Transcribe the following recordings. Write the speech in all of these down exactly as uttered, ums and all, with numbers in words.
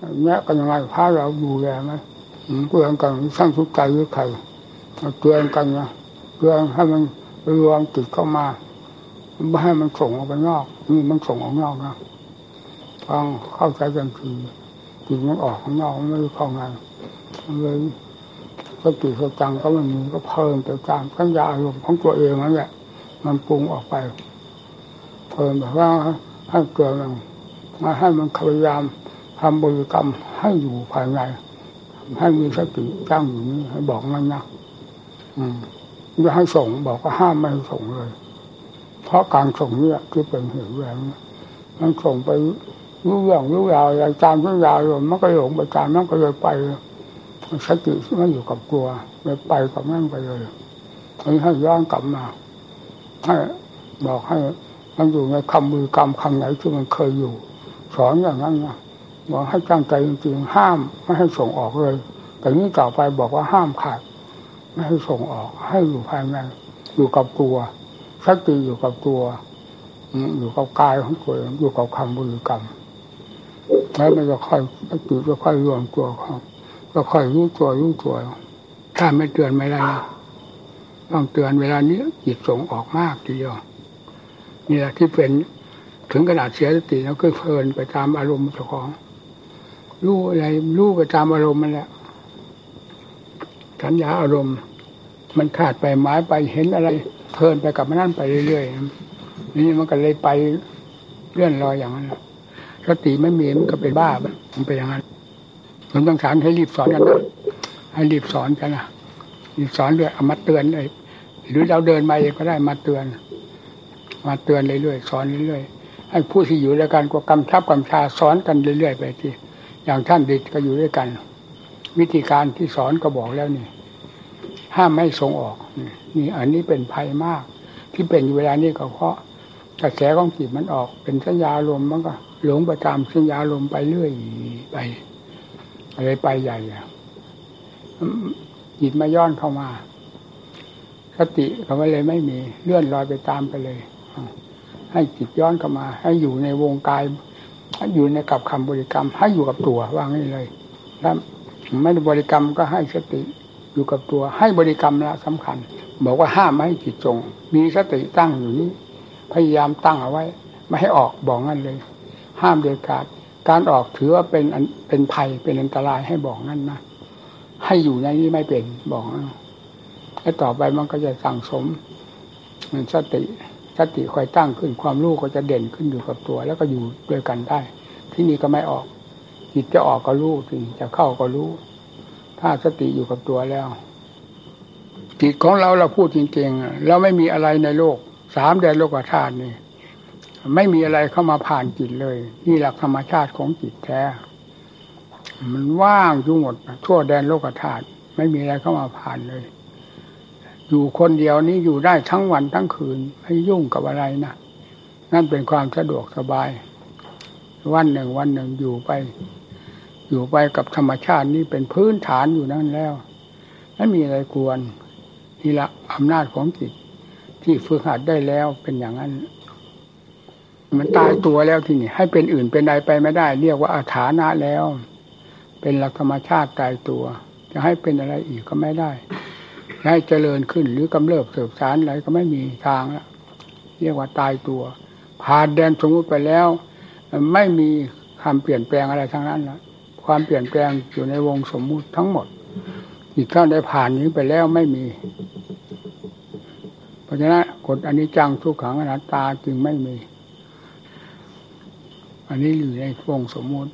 แม้กันยังไงพระเราดูแลไหมเตือนกันสร้างทุกข์ใจหรือใครเตือนกันนะเตือนให้มันรวมจิตเข้ามาไม่ให้มันส่งออกไปนอกนี่มันส่งออกนอกนะฟังเข้าใจกันคือจิตมันออกข้างนอกไม่รู้เข้าไงเลยสติสตังก็ไม่มีก็เพิ่มไปตามสัญญาอารมณ์ของตัวเองนั่นแหละมันปรุงออกไปเพิ่มแบบว่าให้เกิดมันมาให้มันพยายามทำบริกรรมให้อยู่ภายในให้มีสติตั้งอยู่นี้ให้บอกมันนะอืมจะให้ส่งบอกว่าห้ามไม่ให้ส่งเลยเพราะการส่งเนี่ยคือเป็นเหตุแรงมันส่งไปรู้เรื่องรู้ราวอะไรตามสัญญาอารมณ์มันก็หลงไปตามมันก็เลยไปสติไม่อยู่กับตัวเลยไปกับนั่นไปเลยให้ย้อนกลับมาให้บอกให้มันอยู่ในคำมือกรรมคำไหนที่มันเคยอยู่สอนอย่างนั้นนะบอกให้ตั้งใจจริงๆห้ามไม่ให้ส่งออกเลยแต่นี้ต่อไปบอกว่าห้ามขาดไม่ให้ส่งออกให้อยู่ภายในอยู่กับตัวสติอยู่กับตัวอยู่กับกายของตัวเองอยู่กับคำบริกรรมแล้วมันจะค่อยสติจะค่อยรวมตัวเขาก็ค่อยรู้ตัวรู้ตัวถ้าไม่เตือนไม่ได้นะต้องเตือนเวลานี้จิตส่งออกมากทีเดียวนี่แหละที่เป็นถึงขนาดเสียสติแล้วก็เพลินไปตามอารมณ์เจ้าของรู้อะไรรู้ไปตามอารมณ์มันแหละสัญญาอารมณ์มันขาดไปหมายไปเห็นอะไรเพลินไปกับมันนั่นไปเรื่อยๆนี่มันก็เลยไปเลื่อนลอยอย่างนั้นสติไม่มีมันก็เป็นบ้ามันเป็นอย่างนั้นผมต้องสอนให้รีบสอนกันนะให้รีบสอนกันนะรีบสอนด้วยเอามาเตือนเลยหรือเราเดินมาเองก็ได้มาเตือนมาเตือนเรื่อยๆสอนเรื่อยๆให้ผู้ที่อยู่ด้วยกันก็กำชับกำชาสอนกันเรื่อยๆไปที่อย่างท่านดิษก็อยู่ด้วยกันวิธีการที่สอนก็บอกแล้วนี่ห้ามไม่ส่งออกนี่อันนี้เป็นภัยมากที่เป็นอยู่เวลานี้ก็เพราะกระแสของจิตมันออกเป็นสัญญาลมมันก็หลงไปตามสัญญาลมไปเรื่อยไปอะไรไปใหญ่จิตมาย้อนเข้ามาสติเขาเลยไม่มีเลื่อนลอยไปตามไปเลยให้จิตย้อนเข้ามาให้อยู่ในวงกายให้อยู่ในกับคำบริกรรมให้อยู่กับตัวว่างี้เลยแล้วไม่ได้บริกรรมก็ให้สติอยู่กับตัวให้บริกรรมละสำคัญบอกว่าห้ามไม่ให้จิตจงมีสติตั้งอยู่นี้พยายามตั้งเอาไว้ไม่ให้ออกบอกงั้นเลยห้ามเด็ดขาดการออกถือว่าเป็นเป็นภัยเป็นอันตรายให้บอกงั้นนะให้อยู่ในนี้ไม่เป็นบอกแล้วต่อไปมันก็จะสั่งสมสติสติคอยตั้งขึ้นความรู้ก็จะเด่นขึ้นอยู่กับตัวแล้วก็อยู่ด้วยกันได้ที่นี่ก็ไม่ออกจิตจะออกก็รู้สิจะเข้าก็รู้ถ้าสติอยู่กับตัวแล้วจิตของเราเราพูดจริงๆเราไม่มีอะไรในโลกสามแดนโลกธาตุนี่ไม่มีอะไรเข้ามาผ่านจิตเลยนี่หลักธรรมชาติของจิตแท้มันว่างอยู่หมดทั่วแดนโลกธาตุไม่มีอะไรเข้ามาผ่านเลยอยู่คนเดียวนี้อยู่ได้ทั้งวันทั้งคืนไม่ยุ่งกับอะไรนะนั่นเป็นความสะดวกสบายวันหนึ่งวันหนึ่งอยู่ไปอยู่ไปกับธรรมชาตินี้เป็นพื้นฐานอยู่นั่นแล้วไม่มีอะไรกวนนี่ละอำนาจของจิตที่ฝึกหัดได้แล้วเป็นอย่างนั้นมันตายตัวแล้วที่นี่ให้เป็นอื่นเป็นใดไปไม่ได้เรียกว่าอาถานะแล้วเป็นหลักธรรมชาติตายตัวจะให้เป็นอะไรอีกก็ไม่ได้ให้เจริญขึ้นหรือกำเริบเสบสารอะไรก็ไม่มีทางแล้วเรียกว่าตายตัวผ่านแดนสมมุติไปแล้วไม่มีคำเปลี่ยนแปลงอะไรทั้งนั้นนะความเปลี่ยนแปลงอยู่ในวงสมมุติทั้งหมดอีกข้างได้ผ่านนี้ไปแล้วไม่มีเพราะฉะนั้นกฎอนิจจังทุกขังอนัตตาจึงไม่มีอันนี้อยู่ในวงสมมุติ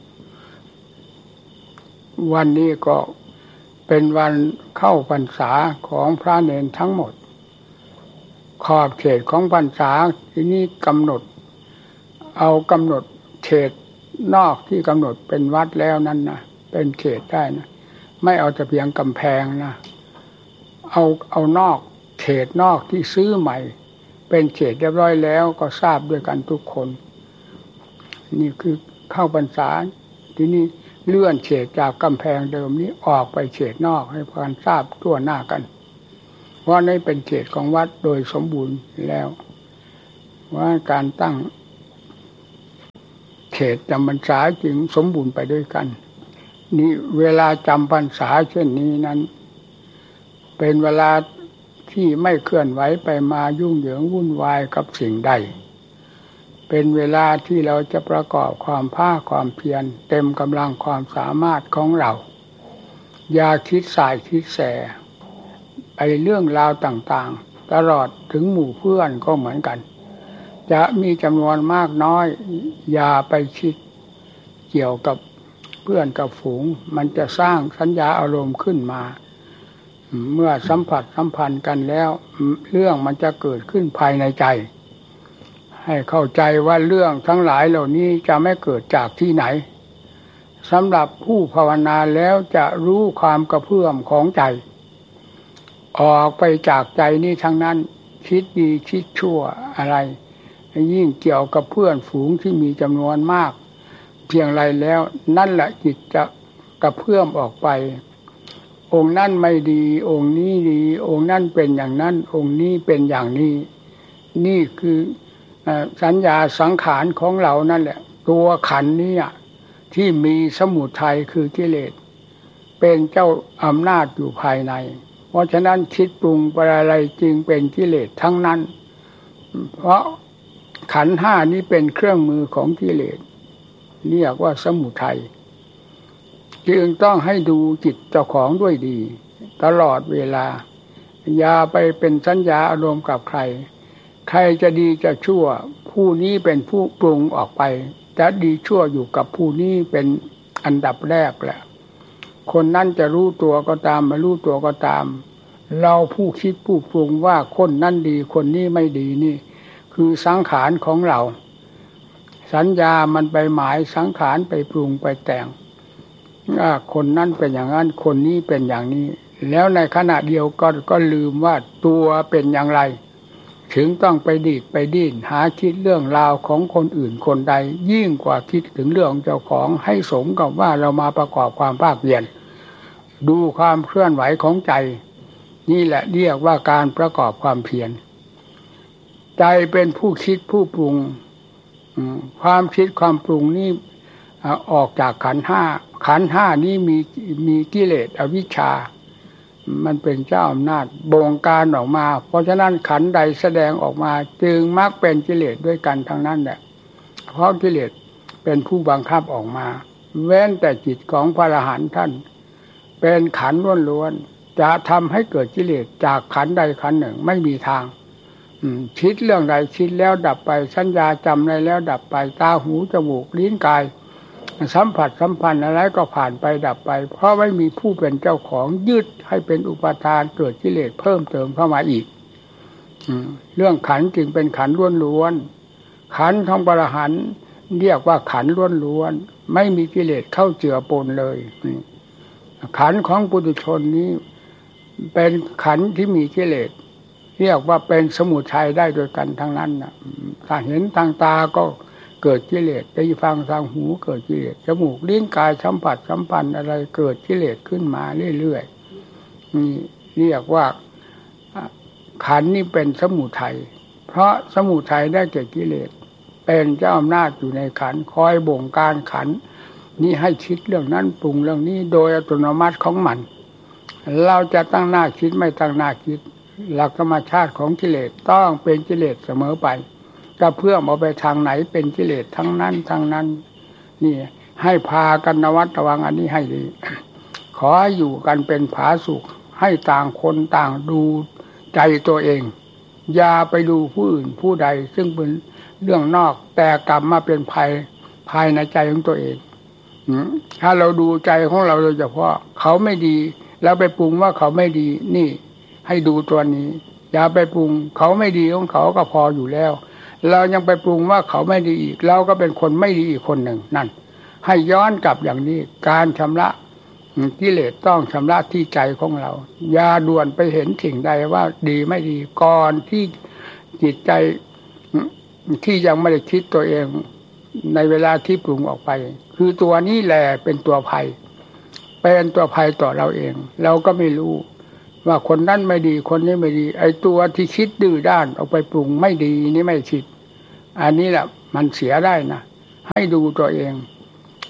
วันนี้ก็เป็นวันเข้าพรรษาของพระเนรทั้งหมดขอบเขตของพรรษาที่นี่กำหนดเอากำหนดเขตนอกที่กำหนดเป็นวัดแล้วนั้นนะเป็นเขตได้นะไม่เอาแต่เพียงกำแพงนะเอาเอานอกเขตนอกที่ซื้อใหม่เป็นเขตเรียบร้อยแล้วก็ทราบด้วยกันทุกคนนี่คือเข้าพรรษาที่นี่เลื่อนเขตจากกำแพงเดิมนี้ออกไปเขตนอกให้พานทราบทั่วหน้ากันว่านี่เป็นเขตของวัดโดยสมบูรณ์แล้วว่าการตั้งเขตจำพรรษาจึงสมบูรณ์ไปด้วยกันนี่เวลาจำพรรษาเช่นนี้นั้นเป็นเวลาที่ไม่เคลื่อนไหวไปมายุ่งเหยิงวุ่นวายกับสิ่งใดเป็นเวลาที่เราจะประกอบความภาคความเพียรเต็มกำลังความสามารถของเราอย่าคิดสายคิดแสไอ้เรื่องราวต่างๆตลอดถึงหมู่เพื่อนก็เหมือนกันจะมีจำนวนมากน้อยอย่าไปคิดเกี่ยวกับเพื่อนกับฝูงมันจะสร้างสัญญาอารมณ์ขึ้นมาเมื่อสัมผัสสัมพันธ์กันแล้วเรื่องมันจะเกิดขึ้นภายในใจให้เข้าใจว่าเรื่องทั้งหลายเหล่านี้จะไม่เกิดจากที่ไหนสำหรับผู้ภาวนาแล้วจะรู้ความกระเพื่อมของใจออกไปจากใจนี้ทั้งนั้นคิดดีคิดชั่วอะไรยิ่งเกี่ยวกับเพื่อนฝูงที่มีจำนวนมากเพียงไรแล้วนั่นแหละจิตจะกระเพื่อมออกไปองค์นั่นไม่ดีองค์นี้ดีองค์นั่นเป็นอย่างนั้นองค์นี้เป็นอย่างนี้นี่คือสัญญาสังขารของเรานั่นแหละตัวขันธ์นี้ที่มีสมุทัยคือกิเลสเป็นเจ้าอำนาจอยู่ภายในเพราะฉะนั้นคิดปรุงไปอะไรจึงเป็นกิเลสทั้งนั้นเพราะขันธ์ห้านี้เป็นเครื่องมือของกิเลสเรียกว่าสมุทัยจึงต้องให้ดูจิตเจ้าของด้วยดีตลอดเวลาอย่าไปเป็นสัญญาอารมณ์กับใครใครจะดีจะชั่วผู้นี้เป็นผู้ปรุงออกไปจะดีชั่วอยู่กับผู้นี้เป็นอันดับแรกแหละคนนั้นจะรู้ตัวก็ตามไม่รู้ตัวก็ตามเราผู้คิดผู้ปรุงว่าคนนั้นดีคนนี้ไม่ดีนี่คือสังขารของเราสัญญามันไปหมายสังขารไปปรุงไปแต่งว่าคนนั้นเป็นอย่างนั้นคนนี้เป็นอย่างนี้แล้วในขณะเดียวก็ก็ลืมว่าตัวเป็นอย่างไรถึงต้องไปดีดไปดิ้นหาคิดเรื่องราวของคนอื่นคนใดยิ่งกว่าคิดถึงเรื่องเจ้าของให้สมกับว่าเรามาประกอบความภาคเพียรดูความเคลื่อนไหวของใจนี่แหละเรียกว่าการประกอบความเพียรใจเป็นผู้คิดผู้ปรุงความคิดความปรุงนี่ออกจากขันธ์ห้าขันธ์ห้านี้มีมีกิเลสอวิชชามันเป็นเจ้าอำนาจบงการออกมาเพราะฉะนั้นขันธ์ใดแสดงออกมาจึงมักเป็นกิเลสด้วยกันทั้งนั้นแหละเพราะกิเลสเป็นผู้บังคับออกมาเว้นแต่จิตของพระอรหันต์ท่านเป็นขันธ์ล้วนๆจะทำให้เกิดกิเลสจากขันธ์ใดขันธ์หนึ่งไม่มีทางคิดเรื่องใดคิดแล้วดับไปสัญญาจำได้แล้วดับไปตาหูจมูกลิ้นกายสัมผัสสัมพันธ์อะไรก็ผ่านไปดับไปเพราะไม่มีผู้เป็นเจ้าของยึดให้เป็นอุปทานเกิดกิเลสเพิ่มเติมเข้ามาอีกเรื่องขันธ์จึงเป็นขันธ์ล้วนๆขันธ์ของพระอรหันต์เรียกว่าขันธ์ล้วนๆไม่มีกิเลสเข้าเจือปนเลยขันธ์ของปุถุชนนี้เป็นขันธ์ที่มีกิเลสเรียกว่าเป็นสมุทัยได้โดยกันทั้งนั้นนะถ้าเห็นทางตาก็เกิดกิเลสได้ฟังทางหูเกิดกิเลสจมูกลิ้นกายสัมผัสสัมพันธ์อะไรเกิดกิเลสขึ้นมาเรื่อยๆนี่เรียกว่าขันธ์นี้เป็นสมุทัยเพราะสมุทัยได้แก่กิเลสเป็นเจ้าอำนาจอยู่ในขันธ์คอยบงการขันธ์นี่ให้คิดเรื่องนั้นปรุงเรื่องนี้โดยอัตโนมัติของมันเราจะตั้งหน้าคิดไม่ตั้งหน้าคิดหลักธรรมชาติของกิเลสต้องเป็นกิเลสเสมอไปก็เพื่อเอาไปทางไหนเป็นกิเลสทั้งนั้นทั้งนั้นนี่ให้พากันระวัดระวังอันนี้ให้ดีขอให้อยู่กันเป็นผาสุกให้ต่างคนต่างดูใจตัวเองอย่าไปดูผู้อื่นผู้ใดซึ่งเป็นเรื่องนอกแต่กลับมาเป็นภัยภายในใจของตัวเองถ้าเราดูใจของเราโดยเฉพาะเขาไม่ดีแล้วไปปรุงว่าเขาไม่ดีนี่ให้ดูตัวนี้อย่าไปปรุงเขาไม่ดีของเขาก็พออยู่แล้วเรายังไปปรุงว่าเขาไม่ดีอีกเราก็เป็นคนไม่ดีอีกคนหนึ่งนั่นให้ย้อนกลับอย่างนี้การชำระกิเลสต้องชำระที่ใจของเราอย่าด่วนไปเห็นสิ่งใดว่าดีไม่ดีก่อนที่จิตใจที่ยังไม่ได้คิดตัวเองในเวลาที่ปรุงออกไปคือตัวนี้แหละเป็นตัวภัยเป็นตัวภัยต่อเราเองเราก็ไม่รู้ว่าคนนั้นไม่ดีคนนี้ไม่ดีไอ้ตัวที่คิดดื้อด้านเอาไปปรุงไม่ดีนี่ไม่คิดอันนี้แหละมันเสียได้นะให้ดูตัวเอง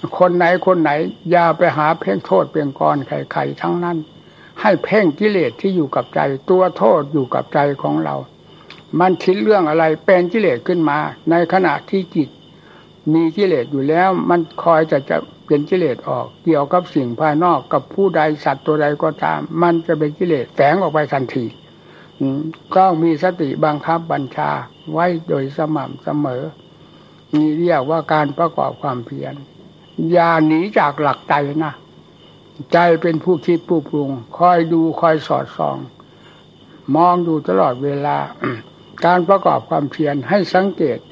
คนไหนคนไหนอย่าไปหาเพ่งโทษเพียงกรใครๆทั้งนั้นให้เพ่งกิเลสที่อยู่กับใจตัวโทษอยู่กับใจของเรามันคิดเรื่องอะไรเป็นกิเลสขึ้นมาในขณะที่จิตมีกิเลสอยู่แล้วมันคอยจะจะเป็นกิเลสออกเกี่ยวกับสิ่งภายนอกกับผู้ใดสัตว์ตัวใดก็ตามมันจะเป็นกิเลสแฝงออกไปทันทีก็มีสติบังคับบัญชาไว้โดยสม่ำเสมอนี่เรียกว่าการประกอบความเพียรอย่าหนีจากหลักใจนะใจเป็นผู้คิดผู้ปรุงคอยดูคอยสอดส่องมองดูตลอดเวลาการประกอบความเพียรให้สังเกต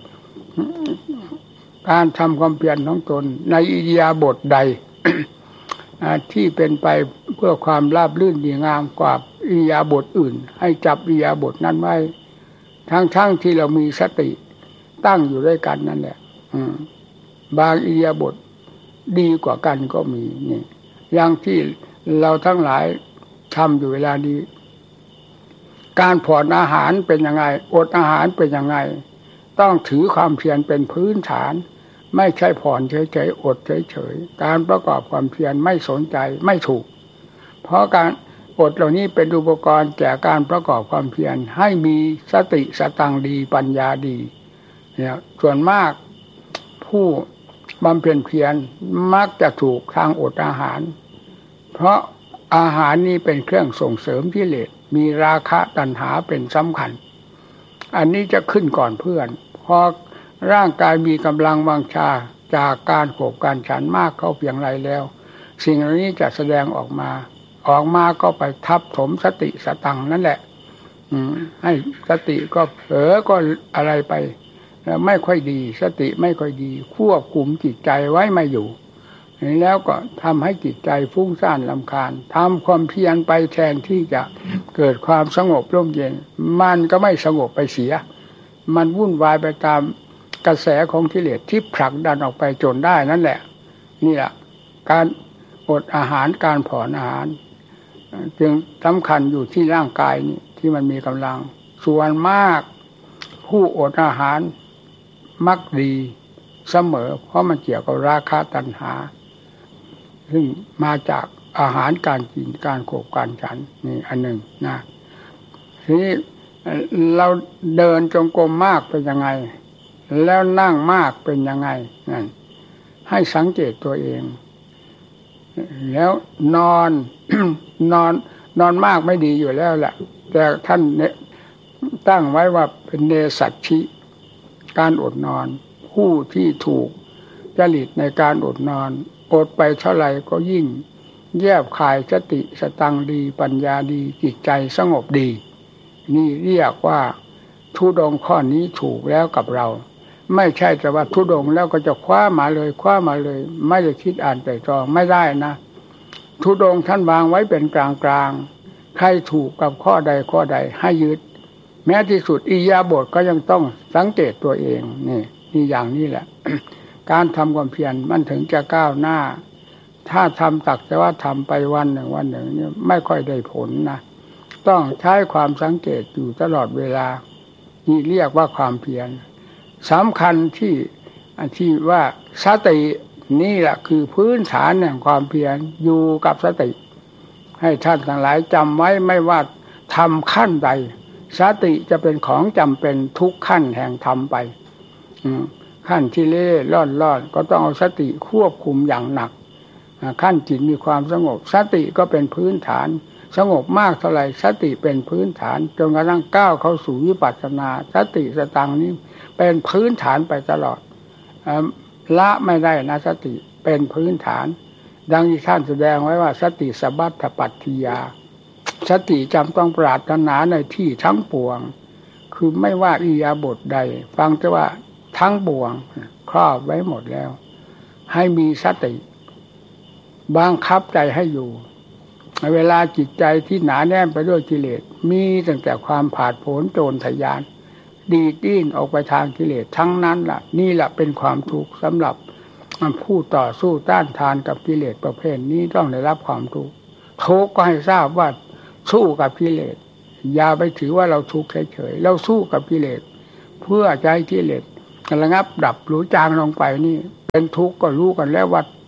การทำความเพียรของตนในอิริยาบถใด ที่เป็นไปเพื่อความราบรื่นดีงามกว่าอิริยาบถอื่นให้จับอิริยาบถนั้นไว้ทั้งๆ ท, ที่เรามีสติตั้งอยู่ด้วยกันนั่นแหละบางอิริยาบถดีกว่ากันก็มีนี่อย่างที่เราทั้งหลายทำอยู่เวลานี้การผ่อนอาหารเป็นยังไงอดอาหารเป็นยังไงต้องถือความเพียรเป็นพื้นฐานไม่ใช่ผ่อนเฉยๆอดเฉยๆการประกอบความเพียรไม่สนใจไม่ถูกเพราะการอดเหล่านี้เป็นอุปกรณ์แก่การประกอบความเพียรให้มีสติสตังดีปัญญาดีเนี่ยส่วนมากผู้บำเพ็ญเพียรมักจะถูกทางอดอาหารเพราะอาหารนี้เป็นเครื่องส่งเสริมกิเลสมีราคะตัณหาเป็นสำคัญอันนี้จะขึ้นก่อนเพื่อนพอร่างกายมีกำลังวังชาจากการโขบการฉันมากเข้าเพียงไรแล้วสิ่งเหล่านี้จะแสดงออกมาออกมาก็ไปทับถมสติสตังนั่นแหละให้สติก็เผลอก็อะไรไปไม่ค่อยดีสติไม่ค่อยดีควบคุมจิตใจไว้ไม่อยู่แล้วก็ทำให้จิตใจฟุ้งซ่านรำคาญทำความเพียรไปแทนที่จะเกิดความสงบร่มเย็นมันก็ไม่สงบไปเสียมันวุ่นวายไปตามกระแสของกิเลสที่ผลักดันออกไปจนได้นั่นแหละนี่แหละการอดอาหารการผ่อนอาหารจึงสำคัญอยู่ที่ร่างกายนี่ที่มันมีกำลังส่วนมากผู้อดอาหารมักดีเสมอเพราะมันเกี่ยวกับราคะตัณหาซึ่งมาจากอาหารการกินการโขบการฉันนี่อันหนึ่งนะทีนี้เราเดินจงกรมมากเป็นยังไงแล้วนั่งมากเป็นยังไงนั่นให้สังเกตตัวเองแล้วนอน นอนนอนมากไม่ดีอยู่แล้วแหละแต่ท่านเนี่ยตั้งไว้ว่าเป็นเนสัชชิการอดนอนผู้ที่ถูกจริตในการอดนอนอดไปเท่าไหร่ก็ยิ่งแยบคายสติสตังดีปัญญาดีจิตใจสงบดีนี่เรียกว่าธุดงค์ข้อนี้ถูกแล้วกับเราไม่ใช่แต่ว่าธุดงค์แล้วก็จะคว้ามาเลยคว้ามาเลยไม่ได้คิดอ่านไตร่ตรองไม่ได้นะธุดงค์ท่านวางไว้เป็นกลางกลางใครถูกกับข้อใดข้อใดให้ยึดแม้ที่สุดอิริยาบถก็ยังต้องสังเกตตัวเองนี่นี่อย่างนี้แหละ การทำความเพียรมันถึงจะก้าวหน้าถ้าทำตักแต่ว่าทำไปวันหนึ่งวันหนึ่งเนี่ยไม่ค่อยได้ผลนะต้องใช้ความสังเกตอยู่ตลอดเวลานี่เรียกว่าความเพียรสำคัญที่ที่ว่าสตินี่แหละคือพื้นฐานแห่งความเพียรอยู่กับสติให้ท่านทั้งหลายจำไว้ไม่ว่าทำขั้นใดสติจะเป็นของจำเป็นทุกขั้นแห่งธรรมไปขั้นที่เล่ร่อนร่อนก็ต้องเอาสติควบคุมอย่างหนักขั้นจิตมีความสงบสติก็เป็นพื้นฐานสงบมากเท่าไหร่สติเป็นพื้นฐานจนกระทั่งก้าวเข้าสู่วิปัสสนาสติสตังนี้เป็นพื้นฐานไปตลอดละไม่ได้นะสติเป็นพื้นฐานดังที่ท่านแสดงไว้ว่าสติสบัตถปัตติยาสติจำต้องปรารถนาในที่ทั้งปวงคือไม่ว่าอิริยาบถใดฟังแต่ว่าทั้งปวงครอบไว้หมดแล้วให้มีสติบังคับใจให้อยู่เวลาจิตใจที่หนาแน่นไปด้วยกิเลสมีตั้งแต่ความผาดโผนโจรทะยานดีดดิ้นออกไปทางกิเลสทั้งนั้นล่ะนี่แหละเป็นความทุกข์สำหรับผู้ต่อสู้ต้านทานกับกิเลสประเภทนี้ต้องได้รับความทุกข์ทุกข์ก็ให้ทราบว่าสู้กับกิเลสอย่าไปถือว่าเราทุกข์เฉยๆเราสู้กับกิเลสเพื่อใจกิเลสระงับดับหรือจางลงไปนี่เป็นทุกข์ก็รู้กันแล้วว่า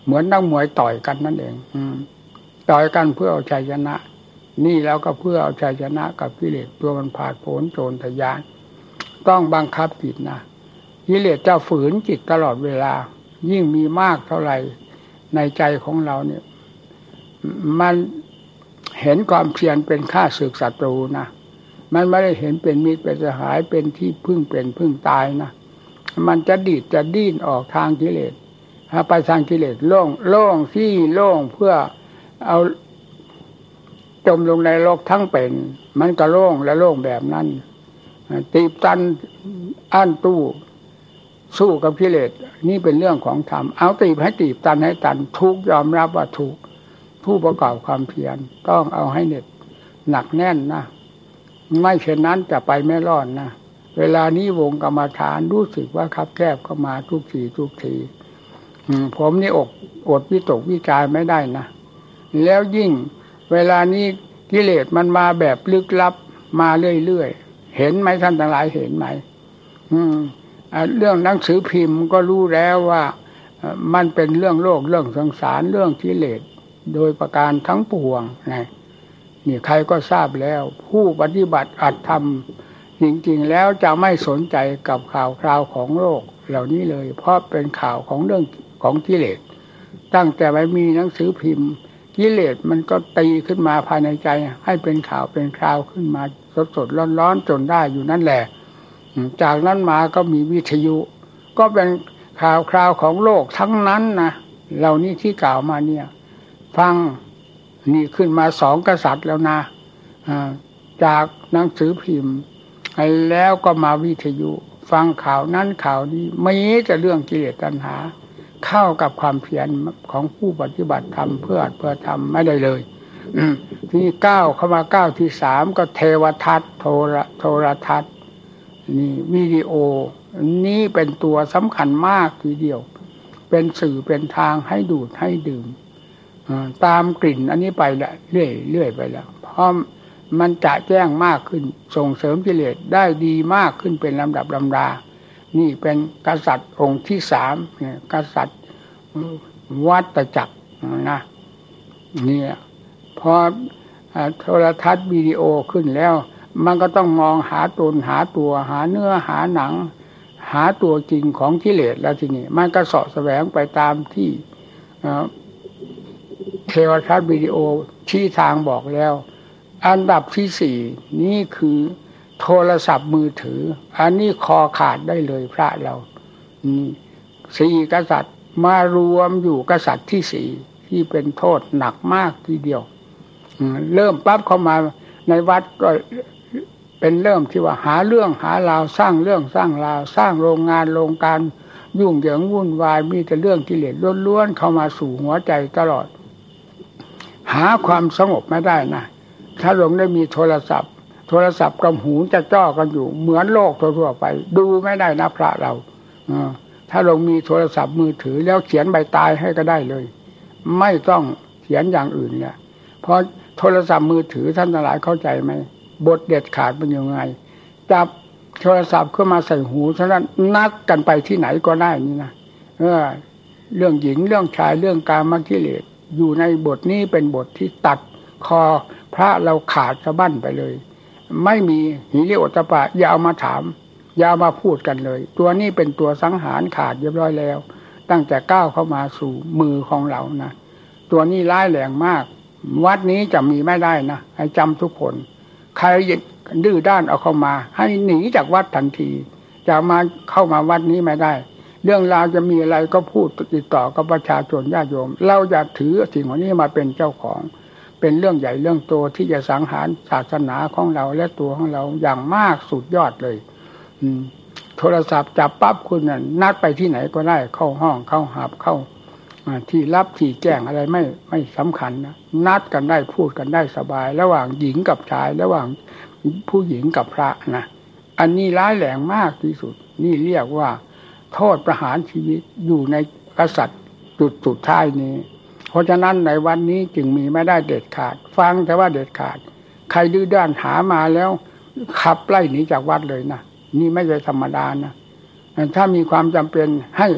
เหมือนนักมวยต่อยกันนั่นเองอืมต่อยกันเพื่อเอาชัยชนะนี่แล้วก็เพื่อเอาชัยชนะกับกิเลสตัวมันผาดโผนโจรทะยานต้องบังคับจิตนะกิเลสจะฝืนจิตตลอดเวลายิ่งมีมากเท่าไหร่ในใจของเราเนี่ยมันเห็นความเพียรเป็นข้าศึกศัตรูนะมันไม่ได้เห็นเป็นมิตรเป็นสหายเป็นที่พึ่งเป็นพึ่งตายนะมันจะดีดจะดิ้นออกทางกิเลสไปทางกิเลสโล่งโล่งที่โล่งเพื่อเอาจมลงในโลกทั้งเป็นมันก็โล่งและโล่งแบบนั้นตีบตันอั้นตู้สู้กับกิเลสนี่เป็นเรื่องของธรรมเอาตีบให้ตีบตันให้ตันทุกยอมรับว่าถูกผู้ประกอบความเพียรต้องเอาให้เน็ตหนักแน่นนะไม่เช่นนั้นจะไปไม่รอดนะเวลานี้วงกรรมฐานรู้สึกว่าคับแคบเข้ามาทุกทีทุกทีผมนี่อกอดวิตกวิจารไม่ได้นะแล้วยิ่งเวลานี้กิเลสมันมาแบบลึกลับมาเรื่อยๆเห็นไหมท่านทั้งหลายเห็นไหมอืมเรื่องหนังสือพิมพ์ก็รู้แล้วว่ามันเป็นเรื่องโลกเรื่องสงสารเรื่องกิเลสโดยประการทั้งปวงนะนี่ใครก็ทราบแล้วผู้ปฏิบัติอัตธรรมจริงๆแล้วจะไม่สนใจกับข่าวคราวของโลกเหล่านี้เลยเพราะเป็นข่าวของเรื่องของกิเลสตั้งแต่ไม่มีหนังสือพิมพ์กิเลสมันก็ตีขึ้นมาภายในใจให้เป็นข่าวเป็นคราวขึ้นมาสดๆร้อนๆจนได้อยู่นั่นแหละจากนั้นมาก็มีวิทยุก็เป็นข่าวคราวของโลกทั้งนั้นนะเหล่านี้ที่กล่าวมาเนี่ยฟังนี่ขึ้นมาสองกษัตริย์แล้วนะจากหนังสือพิมพ์แล้วก็มาวิทยุฟังข่าวนั้นข่าวนี้ไม่จะเรื่องกิเลสตัณหาเข้ากับความเพียรของผู้ปฏิบัติธรรมเพื่อเพื่อทำไม่ได้เลยทีนี้ก้าวเข้ามาก้าวที่สามก็เทวทัศน์โทรโทรทัศน์นี่วิดีโอนี้เป็นตัวสำคัญมากทีเดียวเป็นสื่อเป็นทางให้ดูดให้ดื่มตามกลิ่นอันนี้ไปละเรื่อยเรื่อยไปแล้วเพราะมันจะแจ้งมากขึ้นส่งเสริมกิเลสได้ดีมากขึ้นเป็นลำดับลำดานี่เป็นกษัตริย์องค์ที่สามเนี่ยกษัตริย์วัฏจักรนะนี่พอโทรทัศน์วิดีโอขึ้นแล้วมันก็ต้องมองหาตนหาตัวหาเนื้อหาหนังหาตัวจริงของกิเลสแล้วทีนี้มันก็เสาะแสวงไปตามที่เทวทัศน์วิดีโอชี้ทางบอกแล้วอันดับที่สี่นี่คือโทรศัพท์มือถืออันนี้คอขาดได้เลยพระเราสี่กษัตริย์มารวมอยู่กษัตริย์ที่สี่ที่เป็นโทษหนักมากทีเดียวเริ่มปั๊บเข้ามาในวัดก็เป็นเริ่มที่ว่าหาเรื่องหาราวสร้างเรื่องสร้างราวสร้างโรงงานโรงการยุ่งเหยิงวุ่นวายมีแต่เรื่องกิเลสล้วนๆเข้ามาสู่หัวใจตลอดหาความสงบไม่ได้นะถ้าหลงได้มีโทรศัพท์โทรศัพท์กับหูจะจ้อกันอยู่เหมือนโลกทั่วๆไปดูไม่ได้นะพระเราถ้าหลงมีโทรศัพท์มือถือแล้วเขียนใบตายให้ก็ได้เลยไม่ต้องเขียนอย่างอื่นเนี่ยเพราะโทรศัพท์มือถือท่านทั้งหลายเข้าใจไหมบทเด็ดขาดเป็นยังไงจับโทรศัพท์ขึ้นมาใส่หูฉะนั้นนัดกันไปที่ไหนก็ได้นี่นะเออเรื่องหญิงเรื่องชายเรื่องกามกิเลสอยู่ในบทนี้เป็นบทที่ตัดคอพระเราขาดสะบั้นไปเลยไม่มีหิริโอตปะอย่าเอามาถามอย่ามาพูดกันเลยตัวนี้เป็นตัวสังหารขาดเรียบร้อยแล้วตั้งแต่ก้าวเข้ามาสู่มือของเรานะตัวนี้ร้ายแรงมากวัดนี้จะมีไม่ได้นะให้จำทุกคนใครดื้อด้านเอาเข้ามาให้หนีจากวัดทันทีจะมาเข้ามาวัดนี้ไม่ได้เรื่องราวจะมีอะไรก็พูดติดต่อกับประชาชนญาติโยมเราจะถือสิ่งเหล่านี้มาเป็นเจ้าของเป็นเรื่องใหญ่เรื่องโตที่จะสังหารศาสนาของเราและตัวของเราอย่างมากสุดยอดเลยโทรศัพท์จับปั๊บคุณน่ะนัดไปที่ไหนก็ได้เข้าห้องเข้าหาบเข้าที่รับที่แจ้งอะไรไม่ไม่สำคัญนะนัดกันได้พูดกันได้สบายระหว่างหญิงกับชายระหว่างผู้หญิงกับพระนะอันนี้ร้ายแรงมากที่สุดนี่เรียกว่าโทษประหารชีวิตอยู่ในกษัตริย์จุดสุดท้ายนี้เพราะฉะนั้นในวันนี้จึงมีไม่ได้เด็ดขาดฟังแต่ว่าเด็ดขาดใครดื้อด้านหามาแล้วขับไล่หนีจากวัดเลยนะนี่ไม่ใช่ธรรมดานะถ้ามีความจำเป็นให้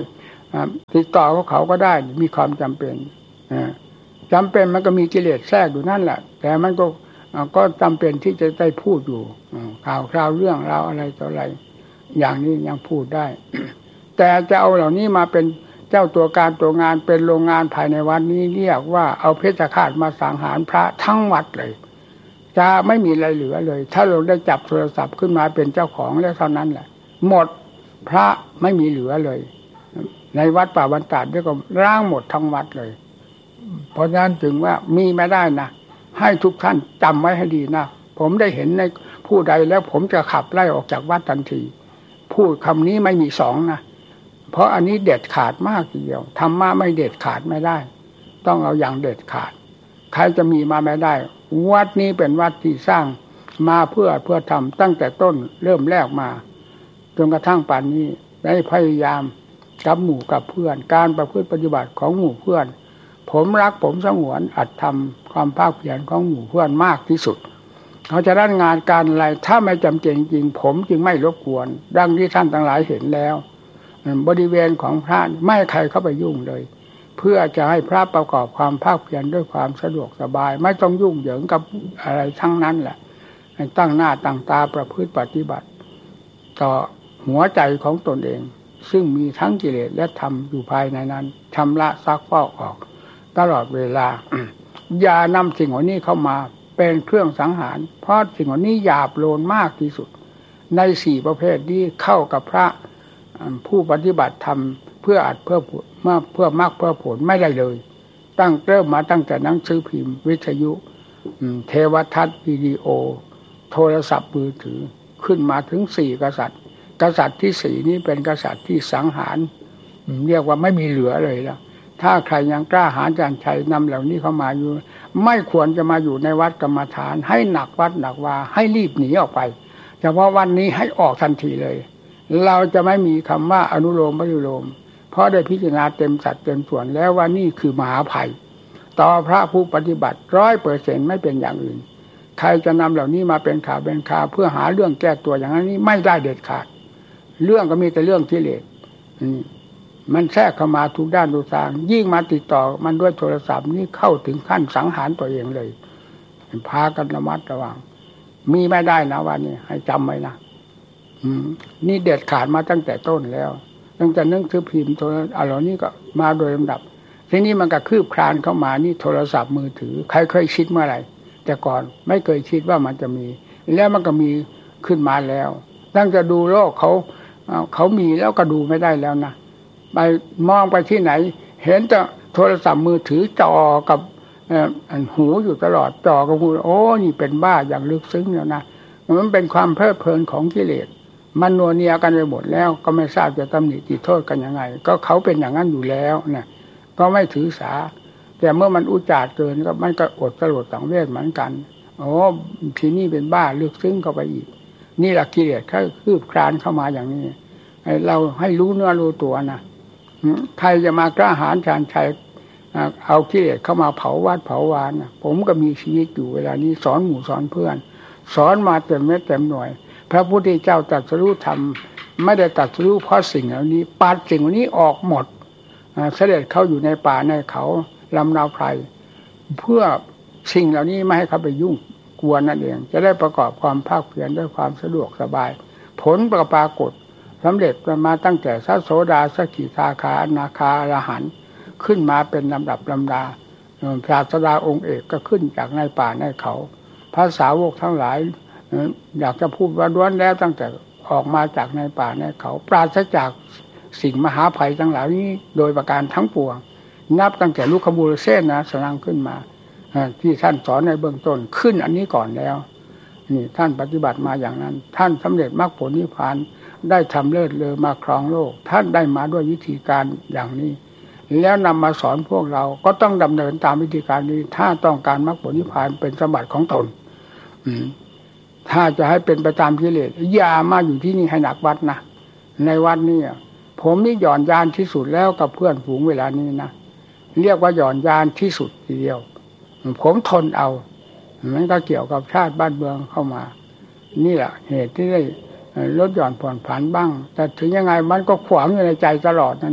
ติดต่อกับเขาก็ได้มีความจำเป็นจำเป็นมันก็มีกิเลสแทรกอยู่นั่นแหละแต่มันก็ก็จำเป็นที่จะได้พูดอยู่ข่าวคราวเรื่องราวอะไรต่ออะไรอย่างนี้ยังพูดได้ แต่จะเอาเหล่านี้มาเป็นเจ้าตัวการตัวงานเป็นโรงงานภายในวัดนี้เรียกว่าเอาเพชฌฆาตมาสังหารพระทั้งวัดเลยจะไม่มีอะไรเหลือเลยถ้าเราได้จับโทรศัพท์ขึ้นมาเป็นเจ้าของแล้วเท่านั้นแหละหมดพระไม่มีเหลือเลยในวัดป่าบรรดาด้วยก็ร่างหมดทั้งวัดเลยเพราะฉะนั้นจึงว่ามีไม่ได้นะให้ทุกท่านจำไว้ให้ดีนะผมได้เห็นในผู้ใดแล้วผมจะขับไล่ออกจากวัดทันทีพูดคำนี้ไม่มีสองนะเพราะอันนี้เด็ดขาดมากทีเดียวธรรมะไม่เด็ดขาดไม่ได้ต้องเอาอย่างเด็ดขาดใครจะมีมาไม่ได้วัดนี้เป็นวัดที่สร้างมาเพื่อเพื่อทำตั้งแต่ต้นเริ่มแรกมาจนกระทั่งป่านนี้ได้พยายามกับหมู่กับเพื่อนการประพฤติปฏิบัติของหมู่เพื่อนผมรักผมสงวนอัตธรรมความภาคเพียรของหมู่เพื่อนมากที่สุดเขาจะด้านงานการอะไรถ้าไม่จำเป็นจริงผมจึงไม่รบกวนดังที่ท่านทั้งหลายเห็นแล้วบริเวณของพระไม่ใครเข้าไปยุ่งเลยเพื่อจะให้พระประกอบความภาคเพียรด้วยความสะดวกสบายไม่ต้องยุ่งเหยิงกับอะไรทั้งนั้นแหละให้ตั้งหน้าตั้งตาประพฤติปฏิบัติต่อหัวใจของตนเองซึ่งมีทั้งกิเลสและธรรมอยู่ภายในนั้นชำระซักฟอกออกตลอดเวลา อย่านำสิ่งเหล่านี้เข้ามาเป็นเครื่องสังหารเพราะสิ่งเหล่านี้หยาบโลนมากที่สุดในสี่ประเภทนี้เข้ากับพระผู้ปฏิบัติธรรมเพื่ออัดเพื่อผลมาเพื่อมากเพื่อผลไม่ได้เลยตั้งเริ่มมาตั้งแต่หนังสือพิมพ์วิทยุเทวทัศน์วิดีโอโทรศัพท์มือถือขึ้นมาถึงสี่กษัตริย์กษัตริย์ที่สี่นี้เป็นกษัตริย์ที่สังหารเรียกว่าไม่มีเหลือเลยแล้วถ้าใครยังกล้าหาญจารย์ชัยนำเหล่านี้เข้ามาอยู่ไม่ควรจะมาอยู่ในวัดกรรมฐานให้หนักวัดหนักวาให้รีบหนีออกไปเฉพาะวันนี้ให้ออกทันทีเลยเราจะไม่มีคำว่าอนุโลมปฏิโลมเพราะได้พิจารณาเต็มสัดเต็มส่วนแล้วว่านี่คือมหาภัยต่อพระผู้ปฏิบัติร้อยเปอร์เซ็นต์ไม่เป็นอย่างอื่นใครจะนำเหล่านี้มาเป็นข่าวเป็นข่าวเพื่อหาเรื่องแก้ตัวอย่างนี้ไม่ได้เด็ดขาดเรื่องก็มีแต่เรื่องกิเลสมันแทรกเข้ามาทุกด้านทุกทางยิ่งมาติดต่อมันด้วยโทรศัพท์นี่เข้าถึงขั้นสังหารตัวเองเลยพากันระมัดระวังมีไม่ได้นะวันนี้ให้จำไว้นะนี่เด็ดขาดมาตั้งแต่ต้นแล้วตั้งแต่หนังสือพิมพ์โทรอะไรนี้ก็มาโดยลำดับทีนี้มันก็คืบคลานเข้ามานี่โทรศัพท์มือถือใครเคยคิดเมื่อไหร่แต่ก่อนไม่เคยคิดว่ามันจะมีแล้วมันก็มีขึ้นมาแล้วตั้งแต่ดูโลกเขาเขามีแล้วก็ดูไม่ได้แล้วนะไปมองไปที่ไหนเห็นแต่โทรศัพท์มือถือจ่อกับหูอยู่ตลอดจ่อกับหูโอ้นี่เป็นบ้าอย่างลึกซึ้งแล้วนะมันเป็นความเพลิดเพลินของกิเลสมันนัวเนียกันไปหมดแล้วก็ไม่ทราบจะตำหนิติโทษกันยังไงก็เขาเป็นอย่างนั้นอยู่แล้วเนี่ยก็ไม่ถือสาแต่เมื่อมันอุจาดเกินก็มันก็อดสลดสังเวชเหมือนกันโอ้ทีนี้เป็นบ้าลึกซึ้งเข้าไปอีกนี่แหละกิเลสเขาคืบคลานเข้ามาอย่างนี้เราให้รู้เนื้อรู้ตัวนะใครจะมากล้าหาญชาญชัยเอากิเลสเข้ามาเผาวัดเผาวานนะผมก็มีชีวิตอยู่เวลานี้สอนหมู่สอนเพื่อนสอนมาเต็มเม็ดเต็มหน่วยพระพุทธเจ้าตรัสรู้ธรรมไม่ได้ตรัสรู้เพราะสิ่งเหล่านี้ปัดสิ่งเหล่านี้ออกหมดเสด็จเข้าอยู่ในป่าในเขาลำนาวไพรเพื่อสิ่งเหล่านี้ไม่ให้เขาไปยุ่งกวนนั่นเองจะได้ประกอบความภาคเพียรด้วยความสะดวกสบายผลปรากฏสำเร็จมาตั้งแต่พระโสดาสกิทาคาอนาคาอรหันต์ขึ้นมาเป็นลำดับลำดาศาสดาองค์เอกก็ขึ้นจากในป่าในเขาพระสาวกทั้งหลายอยากจะพูดว่าล้วนแล้วตั้งแต่ออกมาจากในป่าในเขาปราศจากสิ่งมหาภัยทั้งหลายนี้โดยประการทั้งปวงนับตั้งแต่ลูกขบูรเส้นนะสร้างขึ้นมาที่ท่านสอนในเบื้องต้นขึ้นอันนี้ก่อนแล้วนี่ท่านปฏิบัติมาอย่างนั้นท่านสำเร็จมรรคผลนิพพานได้ทำเลิศเลอมาครองโลกท่านได้มาด้วยวิธีการอย่างนี้แล้วนำมาสอนพวกเราก็ต้องดำเนินตามวิธีการนี้ถ้าต้องการมรรคผลนิพพานเป็นสมบัติของตนถ้าจะให้เป็นไปตามกิเลสอย่ามาอยู่ที่นี่ให้หนักวัดนะในวัดนี่ผมนี่หย่อนยานที่สุดแล้วกับเพื่อนฝูงเวลานี้นะเรียกว่าหย่อนยานที่สุดทีเดียวผมทนเอามันก็เกี่ยวกับชาติบ้านเมืองเข้ามานี่แหละเหตุที่ได้ลดหย่อนผ่อนผันบ้างแต่ถึงยังไงมันก็ขวางอยู่ในใจตลอดนั่นแหละ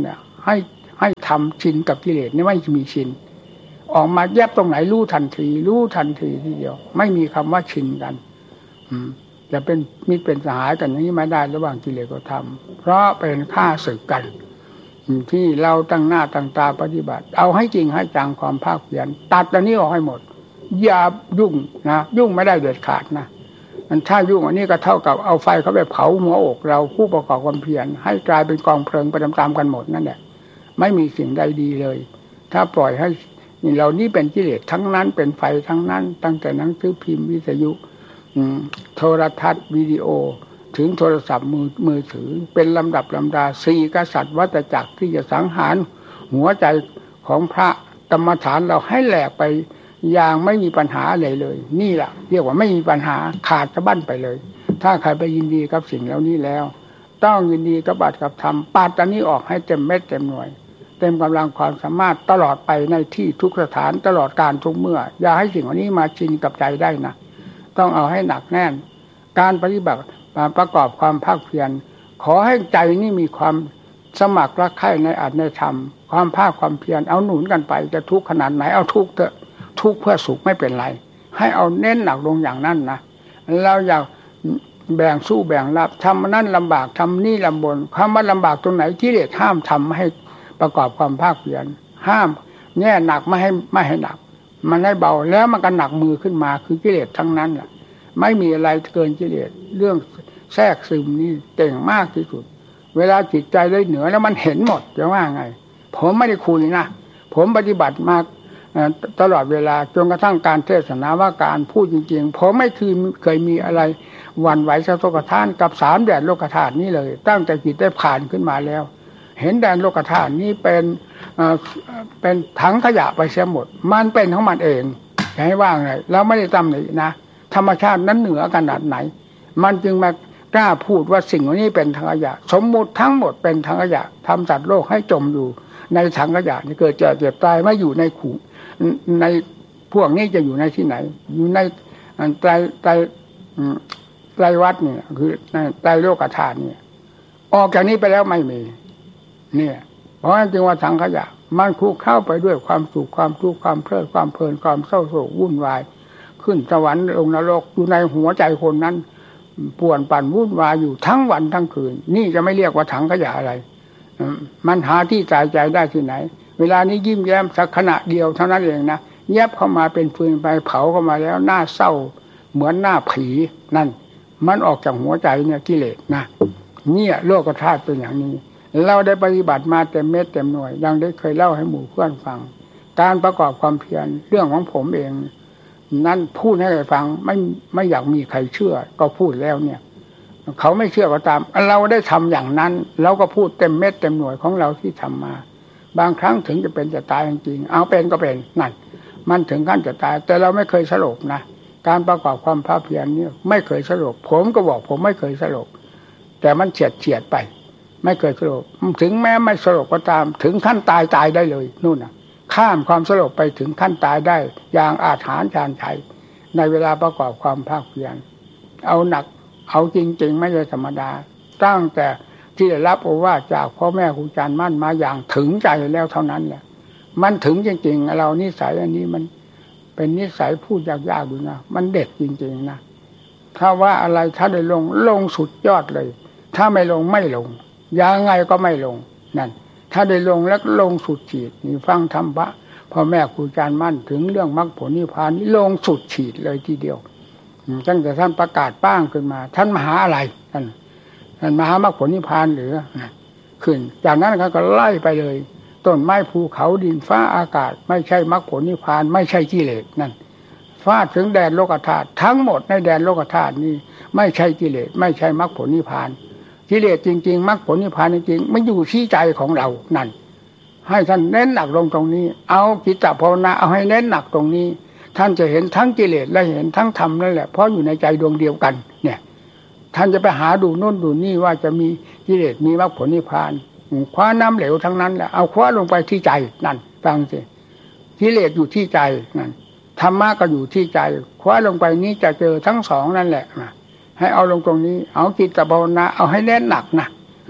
ให้ให้ทำชินกับกิเลสนี่ไม่มีชินออกมาแยบตรงไหนรู้ทันทีรู้ทันทีทีเดียวไม่มีคำว่าชินกันอืมจะเป็นมิตรเป็นสหายกันอย่างนี้ไม่ได้ระหว่างกิเลสกับธรรมเพราะเป็นข้าศึกกันที่เราตั้งหน้าตั้งตาปฏิบัติเอาให้จริงให้จังความภาคเพียรตัดอันนี้ออกให้หมดอย่ายุ่งนะยุ่งไม่ได้เด็ดขาดนะมันถ้ายุ่งอันนี้ก็เท่ากับเอาไฟเข้าไปเผาหัวอกเราผู้ประกอบความเพียรให้กลายเป็นกองเพลิงไปตามๆกันหมดนั่นแหละไม่มีสิ่งใดดีเลยถ้าปล่อยให้นี่เรานี่เป็นกิเลสทั้งนั้นเป็นไฟทั้งนั้นตั้งแต่หนังสือพิมพ์วิทยุโทรทัศน์วิดีโอถึงโทรศัพท์มือมือถือเป็นลำดับลำดาสี่กษัตริย์วัฏจักรที่จะสังหารหัวใจของพระกรรมฐานเราให้แหลกไปอย่างไม่มีปัญหาอะไรเลยนี่แหละเรียกว่าไม่มีปัญหาขาดสะบั้นไปเลยถ้าใครไปยินดีกับสิ่งเหล่านี้แล้วต้องยินดีกับบัตรกับธรรมปาดอันนี้ออกให้เต็มเม็ดเต็มหน่วยเต็มกำลังความสามารถตลอดไปในที่ทุกสถานตลอดการทุกเมื่ออย่าให้สิ่งเหล่านี้มาชินกับใจได้นะต้องเอาให้หนักแน่นการปฏิบัติประกอบความภาคเพียรขอให้ใจนี่มีความสมัครรักใคร่ในอัตในธรรมความภาคความเพียรเอาหนุนกันไปจะทุกข์ขนาดไหนเอาทุกข์เถอะทุกข์เพื่อสุขไม่เป็นไรให้เอาเน้นหนักลงอย่างนั้นนะเราอยากแบ่งสู้แบ่งรับทำนั่นลำบากทำนี่ลำบนคำว่าลำบากตรงไหนกิเลสห้ามทำให้ประกอบความภาคเพียรห้ามแง่หนักไม่ให้ไม่ให้หนักมันให้เบาแล้วมันก็หนักมือขึ้นมาคือกิเลสทั้งนั้นแหละไม่มีอะไรเกินกิเลสเรื่องแทรกซึมนี่เก่งมากที่สุดเวลาจิตใจได้เหนือแล้วมันเห็นหมดจะว่าไงผมไม่ได้คุยนะผมปฏิบัติมาตลอดเวลาจนกระทั่งการเทศนาว่าการพูดจริงๆผมไม่เคยเคยมีอะไรหวั่นไหวสะทกสะท้านกับสามแดนโลกธาตุนี้เลยตั้งแต่จิตได้ผ่านขึ้นมาแล้วเห็นแดนโลกธาตุนี้เป็นเป็นถังขยะไปเสียหมดมันเป็นของมันเองจะให้ว่าไงแล้วไม่ได้ตำหนินะธรรมชาตินั้นเหนือขนาดไหนมันจึงมากล้าพูดว่าสิ่งนี้เป็นถังขยะสมมุติทั้งหมดเป็นถังขยะทำสัตว์โลกให้จมอยู่ในถังขยะนี่เกิดเจ็บเจ็บตายไม่อยู่ในขู่ในพวกนี้จะอยู่ในที่ไหนอยู่ในไตรไตรไตรวัฏนี่คือในไตรโลกธาตุนี่ออกจากนี้ไปแล้วไม่มีเนี่ยเพราะฉะนั้นจึงว่าถังขยะมันคลุกเข้าไปด้วยความสุขความทุกข์ความเพลิดความเพลินความเศร้าโศกวุ่นวายขึ้นสวรรค์ลงนรกอยู่ในหัวใจคนนั้นป่วนปั่นวุ่นวายอยู่ทั้งวันทั้งคืนนี่จะไม่เรียกว่าถังขยะอะไรมันหาที่ตายใจได้ที่ไหนเวลานี้ยิ้มแย้มสักขณะเดียวเท่านั้นเองนะแยบเข้ามาเป็นฟืนไปเผาเข้ามาแล้วหน้าเศร้าเหมือนหน้าผีนั่นมันออกจากหัวใจเนี่ยกิเลสนะเนี่ยโลกธาตุเป็นอย่างนี้เราได้ปฏิบัติมาเต็มเม็ดเต็มหน่วยดังได้เคยเล่าให้หมู่เพื่อนฟังการประกอบความเพียรเรื่องของผมเองนั่นพูดให้ใครฟังไม่ไม่อยากมีใครเชื่อก็พูดแล้วเนี่ยเขาไม่เชื่อก็ตามเราได้ทำอย่างนั้นเราก็พูดเต็มเม็ดเต็มหน่วยของเราที่ทำมาบางครั้งถึงจะเป็นจะตายจริงๆเอาเป็นก็เป็นนั่นมันถึงขั้นจะตายแต่เราไม่เคยสลบนะการประกอบความภาคเพียรนี่ไม่เคยสลบผมก็บอกผมไม่เคยสลบแต่มันเฉียดเฉียดไปไม่เคยสลบถึงแม้ไม่สลบก็ตามถึงขั้นตายตายได้เลยนู่นน่ะข้ามความสลบไปถึงขั้นตายได้อย่างอาถรรพ์ชาญชัยในเวลาประกอบความภาคเพียรเอาหนักเอาจริงๆไม่ใช่ธรรมดาตั้งแต่ที่ได้รับโอวาทจากพ่อแม่ครูอาจารย์มั่นมาอย่างถึงใจแล้วเท่านั้นแหละมันถึงจริงๆเรานิสัยอันนี้มันเป็นนิสัยพูดยากๆดูนะมันเด็ดจริงๆนะถ้าว่าอะไรถ้าได้ลงลงสุดยอดเลยถ้าไม่ลงไม่ลงยังไงก็ไม่ลงนั่นถ้าได้ลงแล้วลงสุดขีดนี่ฟังธรรมะพ่อแม่ครูอาจารย์มั่นถึงเรื่องมรรคผลนิพพานนี่ลงสุดขีดเลยทีเดียวตั้งแต่ท่านประกาศป้างขึ้นมาท่านมหาอะไรท่านท่านมหามรรคผลนิพพานหรือขึ้นจากนั้นก็ไล่ไปเลยต้นไม้ภูเขาดินฟ้าอากาศไม่ใช่มรรคผลนิพพานไม่ใช่กิเลสนั่นฟาดถึงแดนโลกธาตุทั้งหมดในแดนโลกธาตุนี้ไม่ใช่กิเลสไม่ใช่มรรคผลนิพพานกิเลสจริงๆมรรคผลนิพพานจริงๆมันอยู่ที่ใจของเรานั่นให้ท่านเน้นหนักลงตรงนี้เอาจิตตภาวนาเอาให้เน้นหนักตรงนี้ท่านจะเห็นทั้งกิเลสและเห็นทั้งธรรมนั่นแหละเพราะอยู่ในใจดวงเดียวกันเนี่ยท่านจะไปหาดูโน่นดูนี่ว่าจะมีกิเลสมีมรรคผลนิพพานคว้าน้ำเหลวทั้งนั้นแหละเอาคว้าลงไปที่ใจนั่นฟังสิกิเลสอยู่ที่ใจนั่นธรรมะก็อยู่ที่ใจคว้าลงไปนี้จะเจอทั้งสองนั่นแหละให้เอาลงตรงนี้เอาจิตภาวนาเอาให้แน่นหนักนะ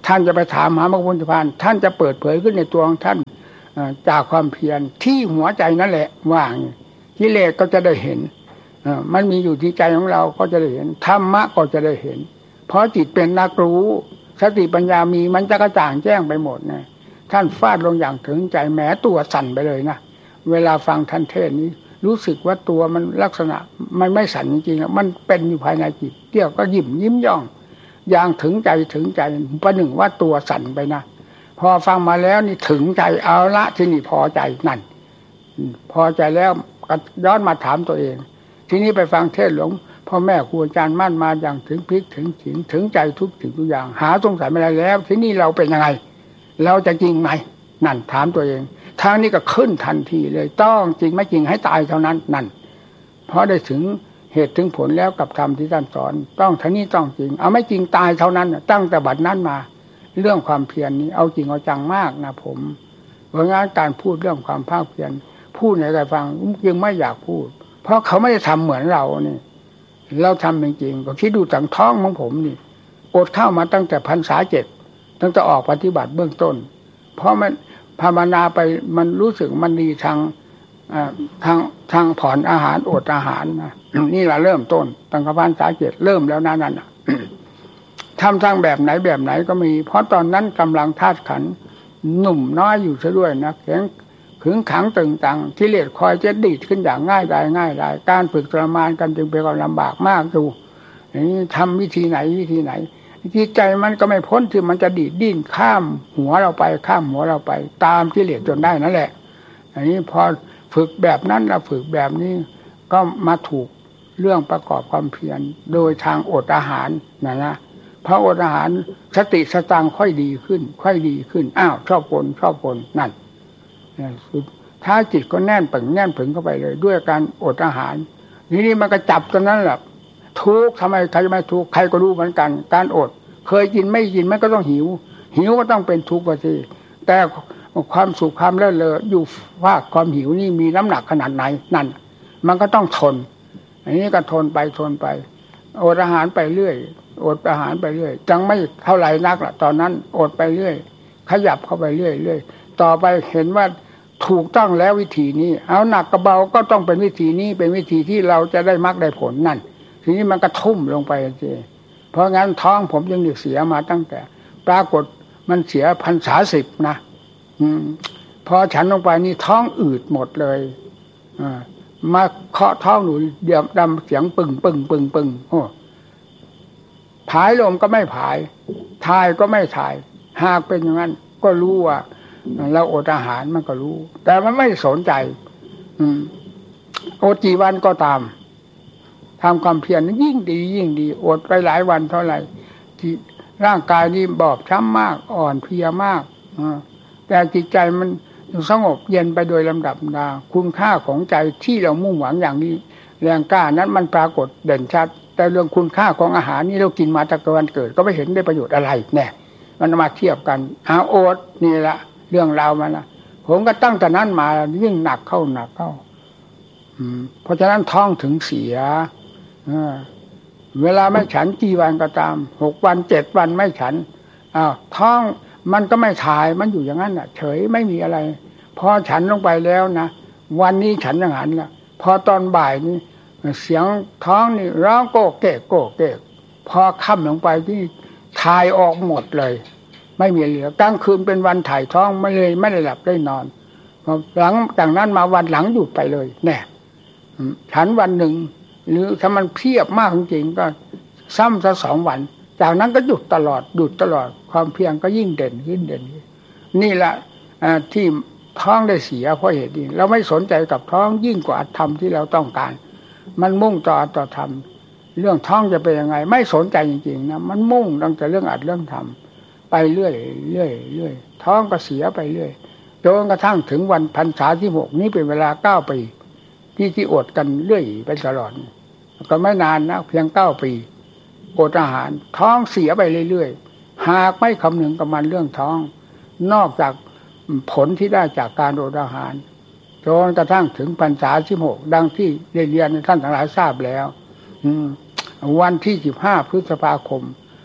ท่านจะไปถามหามรรคผลนิพพานท่านจะเปิดเผยขึ้นในตัวของท่านจากความเพียรที่หัวใจนั่นแหละว่างกิเลสก็จะได้เห็นมันมีอยู่ที่ใจของเราก็จะได้เห็นธรรมะก็จะได้เห็นเพราะจิตเป็นนักรู้สติปัญญามีมันจะกระจ่างแจ้งไปหมดนะท่านฟาดลงอย่างถึงใจแม้ตัวสั่นไปเลยนะเวลาฟังท่านเทศนี้รู้สึกว่าตัวมันลักษณะมันไม่สั่นจริงๆมันเป็นอยู่ภายในจิตเที่ยวก็ยิ้มยิ้มย่องอย่างถึงใจถึงใจประหนึ่งว่าตัวสั่นไปนะพอฟังมาแล้วนี่ถึงใจเอาละที่นี่พอใจนั่นพอใจแล้วก็ย้อนมาถามตัวเองทีนี้ไปฟังเทศหลวงพ่อแม่ครูอาจารย์มั่นมาอย่างถึงพริกถึงขิงถึงใจทุกสิ่งทุกอย่างหาสงสัยไม่ได้แล้วทีนี้เราเป็นยังไงเราจะจริงไหมนั่นถามตัวเองทางนี้ก็ขึ้นทันทีเลยต้องจริงไม่จริงให้ตายเท่านั้นนั่นเพราะได้ถึงเหตุถึงผลแล้วกับธรรมที่ท่านสอนต้องท่านี้ต้องจริงเอาไม่จริงตายเท่านั้นตั้งแต่บัดนั้นมาเรื่องความเพียรนี้เอาจริงเอาจังมากนะผมเพราะงั้นการพูดเรื่องความภาคเพียรพูดให้ใครฟังยังไม่อยากพูดเพราะเขาไม่ได้ทำเหมือนเรานี่เราทำจริงๆก็คิดดูต่างท้องของผมนี่อดข้าวมาตั้งแต่พรรษาเจ็ดตั้งแต่ออกปฏิบัติเบื้องต้นเพราะมันภาวนาไปมันรู้สึกมันดีทางทางทางผ่อนอาหารอดอาหารนะนี่เราเริ่มต้นตั้งแต่พรรษาเจ็ดเริ่มแล้วนั่นน่ะทำทางแบบไหนแบบไหนก็มีเพราะตอนนั้นกำลังธาตุขันธ์หนุ่มน้อยอยู่ซะด้วยนะแข็งขึงขังตึงตังกิเลสคอยจะดีดขึ้นอย่างง่ายได้ง่ายได้การฝึกทรมานกันจึงเป็นความลำบากมากดูนี่ทำวิธีไหนวิธีไหนจิตใจมันก็ไม่พ้นที่มันจะดีดดิ้นข้ามหัวเราไปข้ามหัวเราไปตามกิเลสจนได้นั่นแหละอันนี้พอฝึกแบบนั้นเราฝึกแบบนี้ก็มาถูกเรื่องประกอบความเพียรโดยทางอดอาหารนะนะพระอดอาหารสติสตังค่อยดีขึ้นค่อยดีขึ้นอ้าวชอบคนชอบคนนั่นถ้าจิตก็แน่นปึงแน่นปึงเข้าไปเลยด้วยการอดอาหารทีนี้มันก็จับตรงนั้นแหละทุกข์ทำไมใครจะไม่ทุกข์ใครก็รู้เหมือนกันการอดเคยกินไม่กินมันก็ต้องหิวหิวก็ต้องเป็นทุกข์สิแต่ความสุขความเลิศเลออยู่ว่าความหิวนี่มีน้ำหนักขนาดไหนนั่นมันก็ต้องทนอันนี้ก็ทนไปทนไปอดอาหารไปเรื่อยอดอาหารไปเรื่อยจังไม่เท่าไหร่นักล่ะตอนนั้นอดไปเรื่อยขยับเข้าไปเรื่อยเรื่อยต่อไปเห็นว่าถูกต้องแล้ววิธีนี้เอาหนักกับเบาก็ต้องเป็นวิธีนี้เป็นวิธีที่เราจะได้มรรคได้ผลนั่นทีนี้มันก็ทุ่มลงไปสิเพราะงั้นท้องผมยังเสียมาตั้งแต่ปรากฏมันเสียพรรษาสิบนะอืมพอฉันลงไปนี่ท้องอืดหมดเลยอ่ามาเคาะท้องหนูเดี๋ยวดำเสียงปึ่งปึ่งปึ่งปึ่งโอ้ผายลมก็ไม่ผายทายก็ไม่ทายหากเป็นอย่างนั้นก็รู้ว่าเราอดอาหารมันก็รู้แต่มันไม่สนใจอืมอดกี่วันก็ตามทำความเพียรยิ่งดียิ่งดีอดไปหลายวันเท่าไหร่ที่ร่างกายนี่บอบช้ำมากอ่อนเพลียมากแต่จิตใจมันสงบเย็นไปโดยลำดับดาคุณค่าของใจที่เรามุ่งหวังอย่างนี้แรงกล้านั้นมันปรากฏเด่นชัดแต่เรื่องคุณค่าของอาหารนี่เรากินมาตั้งแต่วันเกิดก็ไม่เห็นได้ประโยชน์อะไรแน่มันมาเทียบกันอาโอดนี่แหละเรื่องราวมันนะผมก็ตั้งแต่นั้นมายิ่งหนักเข้าหนักเข้าเพราะฉะนั้นท้องถึงเสียเวลาไม่ฉันกี่วันก็ตามหกวันเจ็ดวันไม่ฉันอ้าวท้องมันก็ไม่ถ่ายมันอยู่อย่างนั้นน่ะเฉยไม่มีอะไรพอฉันลงไปแล้วนะวันนี้ฉันอย่างนั้นละพอตอนบ่ายนี่เสียงท้องนี่ร้องโก้เก๊กโก้เก๊กพอค่ำลงไปที่ถ่ายออกหมดเลยไม่มีเหลือกลางคืนเป็นวันถ่ายท้องไม่เลยไม่ได้หลับได้นอนหลังจากนั้นมาวันหลังหยุดไปเลยแน่ฉันวันหนึ่งหรือถ้ามันเพียบมากจริงๆก็ซ้ำซะสองวันจากนั้นก็หยุดตลอดหยุดตลอดความเพียรก็ยิ่งเด่นขึ้นเด่นนี่แหละที่ท้องได้เสียเพราะเหตุนี้เราไม่สนใจกับท้องยิ่งกว่าธรรมที่เราต้องการมันมุ่งต่อต่อธรรมเรื่องท้องจะเป็นยังไงไม่สนใจจริงๆนะมันมุ่งตั้งแต่เรื่องอัดเรื่องทำไปเรื่อยเรื่อยเรื่อยท้องก็เสียไปเรื่อยจนกระทั่งถึงวันพรรษาที่หกนี้เป็นเวลาเก้าปีที่ที่อดกันเรื่อยไปตลอดก็ไม่นานนะเพียงเก้าปีอดอาหารท้องเสียไปเรื่อยๆหากไม่คำนึงกับมันเรื่องท้องนอกจากผลที่ได้จากการอดอาหารจนกระทั่งถึงพรรษาที่หกดังที่ได้เรียนท่านทั้งหลายทราบแล้ววันที่สิบห้าพฤษภาคม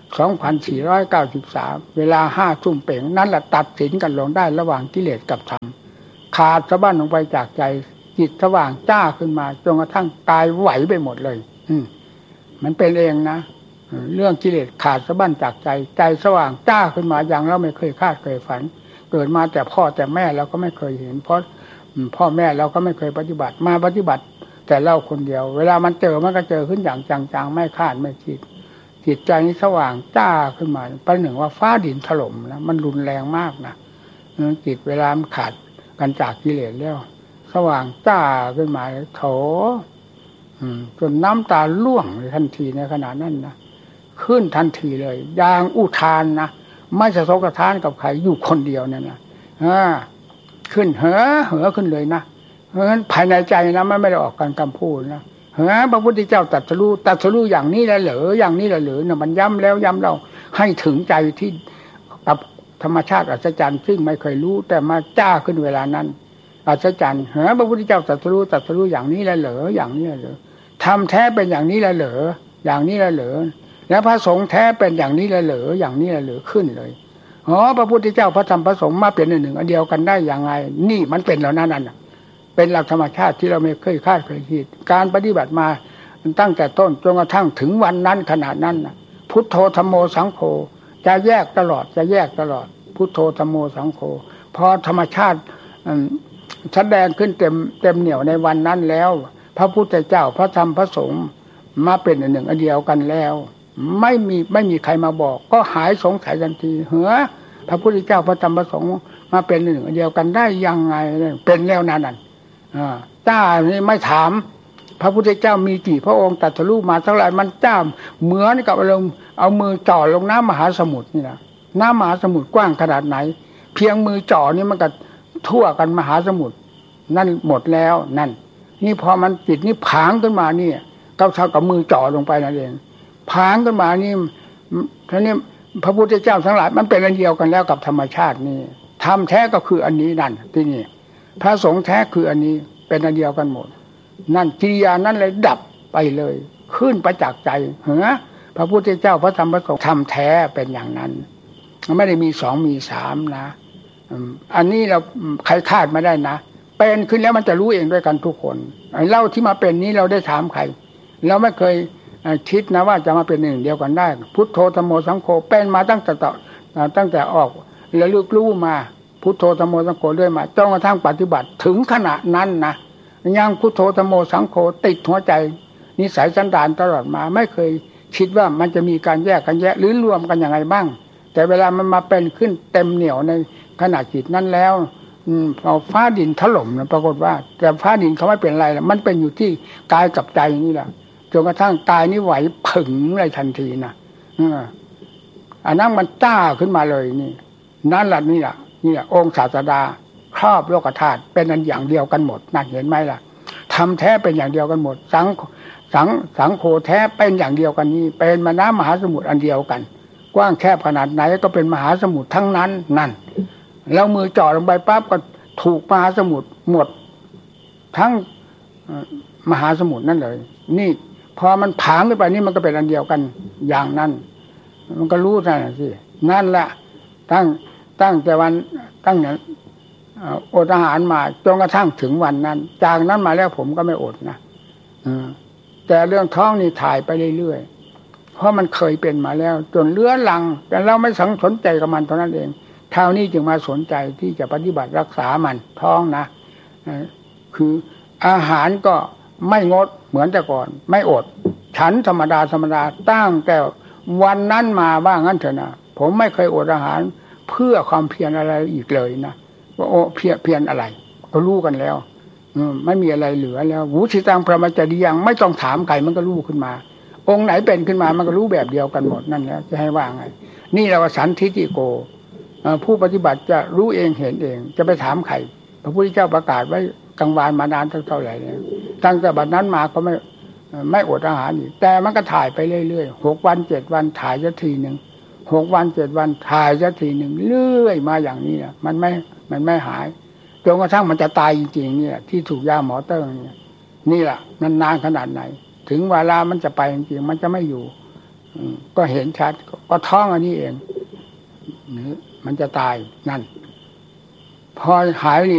สองพันสี่ร้อยเก้าสิบสามเวลาห้าทุ่มเป่งนั่นแหละตัดสินกันลงได้ระหว่างกิเลสกับธรรมขาดสะบั้นลงไปจากใจจิตสว่างจ้าขึ้นมาจนกระทั่งกายไหวไปหมดเลยอืมมันเป็นเองนะเรื่องกิเลสขาดสะบั้นจากใจใจสว่างจ้าขึ้นมาอย่างเราไม่เคยคาดเคยฝันเกิดมาแต่พ่อแต่แม่เราก็ไม่เคยเห็นเพราะพ่อแม่เราก็ไม่เคยปฏิบัติมาปฏิบัติแต่เราคนเดียวเวลามันเจอมันก็เจอขึ้นอย่างจังๆไม่คาดไม่คิดจิตใจนี้สว่างจ้าขึ้นมาประหนึ่งว่าฟ้าดินถล่มนะมันรุนแรงมากนะจิตเวลามันขาดกันจากกิเลสแล้วสว่างจ้าขึ้นมาโถจนน้ำตาล่วงเลยทันทีในขณะนั้นนะขึ้นทันทีเลยอย่างอุทานนะไม่สะทกสะท้านกับใครอยู่คนเดียวนั่นนะขึ้นเห่อเห่อขึ้นเลยนะเพราะฉะนั้นภายในใจนะไม่ได้ออกการคำพูดนะเฮ้ยพระพุทธเจ้าตรัสรู้ตรัสรู้อย่างนี้แล้วเหรออย่างนี้แล้วเหรอเนี่ยมันย้ำแล้วย้ำเราให้ถึงใจที่กับธรรมชาติอัศจรรย์ซึ่งไม่เคยรู้แต่มาจ้าขึ้นเวลานั้นอัศจรรย์เฮ้ยพระพุทธเจ้าตรัสรู้ตรัสรู้อย่างนี้แล้วเหรออย่างนี้แล้วเหรอทำแท้เป็นอย่างนี้แล้วเหรออย่างนี้แล้วเหรอแล้วพระสงฆ์แท้เป็นอย่างนี้แล้วเหรออย่างนี้แล้วเหรอขึ้นเลยอ๋อพระพุทธเจ้าพระธรรมพระสงฆ์มาเป็นหนึ่งอันเดียวกันได้อย่างไรนี่มันเป็นแล้วนั่นน่ะเป็นหลักธรรมชาติที่เราไม่เคยคาดเคยคิดการปฏิบัติมาตั้งแต่ต้นจนกระทั่งถึงวันนั้นขนาดนั้นนะพุทโธธัมโมสังโฆจะแยกตลอดจะแยกตลอดพุทโธธัมโมสังโฆพอธรรมชาติแสดงขึ้นเต็มเต็มเหนี่ยวในวันนั้นแล้วพระพุทธเจ้าพระธรรมพระสงฆ์มาเป็นหนึ่งอันเดียวกันแล้วไม่มีไม่มีใครมาบอกก็หายสงสัยทันทีเหือพระพุทธเจ้าพระธรรมพระสงฆ์มาเป็นหนึ่งอันเดียวกันได้ยังไงเป็นแล้วนั่นน่ะจ้านี่ไม่ถามพระพุทธเจ้ามีกี่พระองค์ตรัสรู้มาเท่าไหร่มันจ้าเหมือนกับเอาลงเอามือจ่อลงน้ำมหาสมุทรนี่นะน้ำมหาสมุทรกว้างขนาดไหนเพียงมือจ่อนี่มันก็ทั่วกันมหาสมุทรนั่นหมดแล้วนั่นนี่พอมันจิตนี่ผางขึ้นมานี่ก็เท่ากับมือจ่อลงไปนั่นเองผางขึ้นมานี่ท่านี้พระพุทธเจ้าทั้งหลายมันเป็นอันเดียวกันแล้วกับธรรมชาตินี่ธรรมแท้ก็คืออันนี้นั่นที่นี่พระสงฆ์แท้คืออันนี้เป็นอันเดียวกันหมดนั่นกิริยานั้นเลยดับไปเลยขึ้นประจักษ์ใจเหรอพระพุทธเจ้าพระธรรมพระสงฆ์ธรรมแท้เป็นอย่างนั้นไม่ได้มีสองมีสามนะอันนี้เราใครคาดไม่ได้นะเป็นขึ้นแล้วมันจะรู้เองด้วยกันทุกคนไอ้เล่าที่มาเป็นนี้เราได้ถามใครเราไม่เคยคิดนะว่าจะมาเป็นหนึ่งเดียวกันได้พุทโธธัมโมสังโฆเป็นมาตั้งแต่ตั้งแต่ออกแล้วลึกรู้มาพุทโธธัมโมสังโฆเรื่อยมาจนกระทั่งปฏิบัติถึงขณะนั้นนะยังพุทโธธัมโมสังโฆติดหัวใจนิสัยสันดานตลอดมาไม่เคยคิดว่ามันจะมีการแยกกันแยกหรือรวมกันอย่างไรบ้างแต่เวลามันมาเป็นขึ้นเต็มเหนี่ยวในขณะจิตนั้นแล้วพอฟ้าดินถล่มนะปรากฏว่าแต่ฟ้าดินเขาไม่เป็นไรแล้วมันเป็นอยู่ที่กายกับใจนี่แหละจนกระทั่งกายนี้ไหวผึ่งเลยทันทีนะอันนั้นมันจ้าขึ้นมาเลยนี่นั่นแหละนี่แหละนี่แหละองค์ศาสดาครอบโลกธาตุเป็นอันอย่างเดียวกันหมดนั่นเห็นไหมล่ะทำแท้เป็นอย่างเดียวกันหมดสังสังสังโฆแท้เป็นอย่างเดียวกันนี้เป็นมน้ำมหาสมุทรอันเดียวกันกว้างแคบขนาดไหนก็เป็นมหาสมุทรทั้งนั้นนั่นแล้วมือจ่อลงไปปั๊บก็ถูกมหาสมุทรหมดทั้งมหาสมุทรนั่นเลยนี่พอมันผางขึ้นไปนี่มันก็เป็นอันเดียวกันอย่างนั้นมันก็รู้นั่นสินั่นแหละตั้งตั้งแต่วันตั้งเนี่ยอดอาหารมาจนกระทั่งถึงวันนั้นจากนั้นมาแล้วผมก็ไม่อดนะแต่เรื่องท้องนี่ถ่ายไปเรื่อยๆเพราะมันเคยเป็นมาแล้วจนเลื้อรังแต่เราไม่สังสนใจกับมันเท่านั้นเองคราวนี้จึงมาสนใจที่จะปฏิบัติรักษามันท้องนะคืออาหารก็ไม่งดเหมือนแต่ก่อนไม่อดฉันธรรมดาธรรมดาตั้งแต่วันนั้นมาว่างั้นเถอะนะผมไม่เคยอดอาหารเพื่อความเพียรอะไรอีกเลยนะว่าโอ้เพียรเพียรอะไรก็รู้กันแล้วไม่มีอะไรเหลือแล้ววุฒิตังพระมัจจริยังไม่ต้องถามใครมันก็รู้ขึ้นมาองค์ไหนเป็นขึ้นมามันก็รู้แบบเดียวกันหมดนั่นแล้วจะให้ว่าไงนี่เราสันทิฏฐิโกผู้ปฏิบัติจะรู้เองเห็นเองจะไปถามใครพระพุทธเจ้าประกาศไว้กลางวานมานานเท่าไหร่แล้วตั้งแต่บัดนั้นมาก็ไม่ไม่อดอาหารอีกแต่มันก็ถ่ายไปเรื่อยๆหกวันเจ็ดวันถ่ายสักทีหนึ่งหกวันเจ็ดวันถ่ายสักทีหนึ่งเรื่อยมาอย่างนี้นะมันไม่มันไม่หายจนกระทั่งมันจะตายจริงๆเนี่ยที่ถูกยาหมอเติ้งเนี่ยนี่แหละนานๆขนาดไหนถึงเวลามันจะไปจริงๆมันจะไม่อยู่ก็เห็นชัดก็ท้องอันนี้เองมันจะตายนั่นพอหาย